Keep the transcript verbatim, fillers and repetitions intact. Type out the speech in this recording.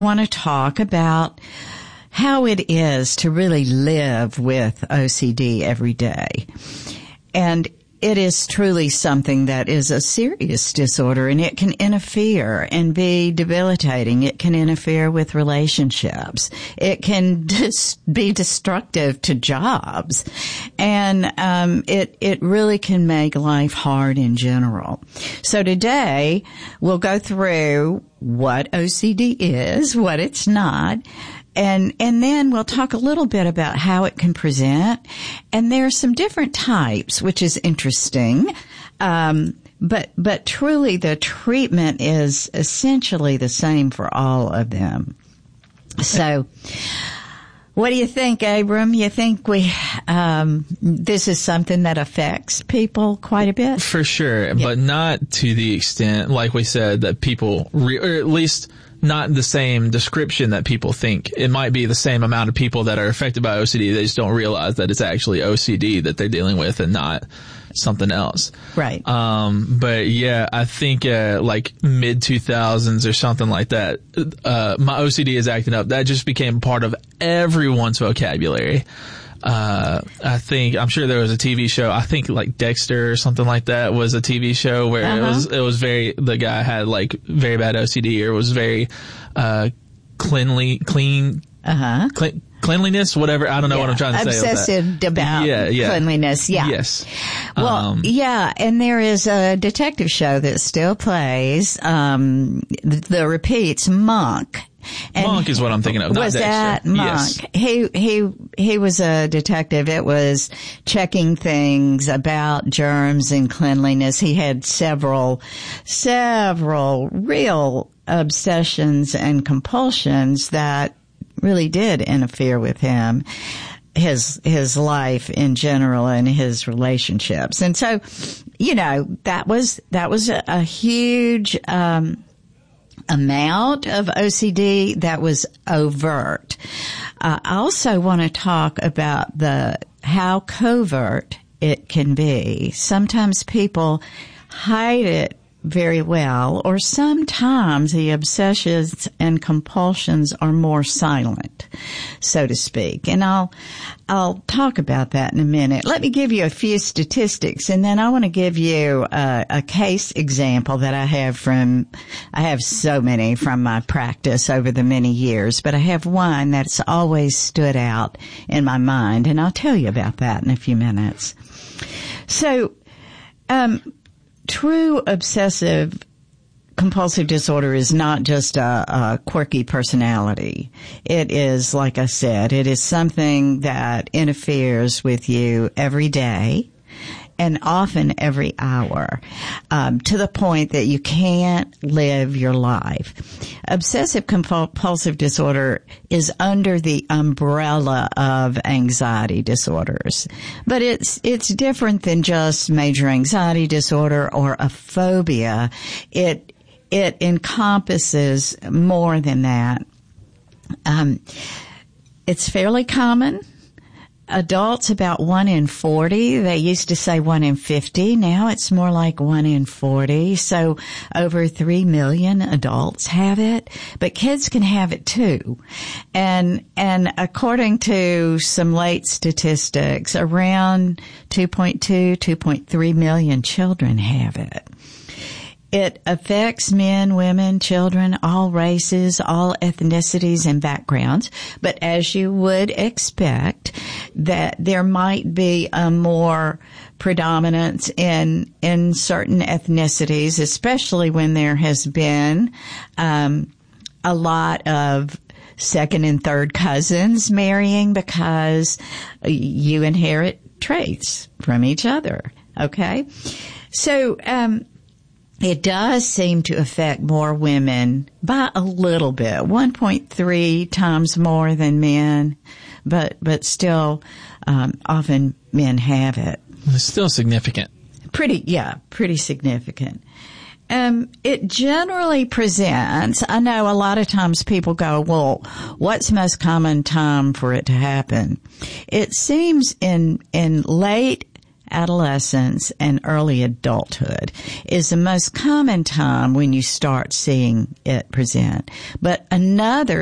want to talk about how it is to really live with O C D every day. And it is truly something that is a serious disorder, and it can interfere and be debilitating. It can interfere with relationships. It can dis- be destructive to jobs. And um it it really can make life hard in general. So today, we'll go through what O C D is, what it's not, And, and then we'll talk a little bit about how it can present. And there are some different types, which is interesting. Um, but, but truly the treatment is essentially the same for all of them. So, what do you think, Abram? You think we, um, this is something that affects people quite a bit? For sure, yeah. But not to the extent, like we said, that people, re- or at least not the same description that people think. It might be the same amount of people that are affected by O C D. They just don't realize that it's actually O C D that they're dealing with and not something else. Right. Um, but yeah, I think, uh, like mid two thousands or something like that, uh, my O C D is acting up. That just became part of everyone's vocabulary. Uh, I think, I'm sure there was a T V show, I think like Dexter or something like that was a T V show where uh-huh. it was, it was very, the guy had like very bad O C D or was very, uh, cleanly, clean, uh-huh. clean, cleanliness, whatever. I don't know yeah. what I'm trying to say. Obsessed about yeah, yeah. cleanliness. Yeah. Yes. Well, um, yeah, and there is a detective show that still plays, um, the, the repeats, Monk. And Monk is what I'm thinking of. Not was Dexter. that Monk? Yes. He he he was a detective. It was checking things about germs and cleanliness. He had several several real obsessions and compulsions that really did interfere with him, his his life in general and his relationships. And so, you know, that was that was a, a huge um amount of O C D that was overt. Uh, I also want to talk about the how covert it can be. Sometimes people hide it very well, or sometimes the obsessions and compulsions are more silent, so to speak. And I'll, I'll talk about that in a minute. Let me give you a few statistics, and then I want to give you a, a case example that I have from, I have so many from my practice over the many years, but I have one that's always stood out in my mind, and I'll tell you about that in a few minutes. So, um, true obsessive compulsive disorder is not just a, a quirky personality. It is, like I said, it is something that interferes with you every day and often every hour, um, to the point that you can't live your life. Obsessive compulsive disorder is under the umbrella of anxiety disorders, but it's it's different than just major anxiety disorder or a phobia. It it encompasses more than that. Um, it's fairly common. Adults, about one in forty. They used to say one in fifty. Now it's more like one in forty. So over three million adults have it, but kids can have it too. And, and according to some late statistics, around two point two, two point three million children have it. It affects men, women, children, all races, all ethnicities and backgrounds. But as you would expect, that there might be a more predominance in in certain ethnicities, especially when there has been um a lot of second and third cousins marrying, because you inherit traits from each other. Okay? So, um it does seem to affect more women by a little bit, one point three times more than men, but but still, um, often men have it. It's still significant. Pretty, yeah, pretty significant. Um, it generally presents, I know a lot of times people go, well, what's the most common time for it to happen? It seems in in late adolescence, and early adulthood is the most common time when you start seeing it present. But another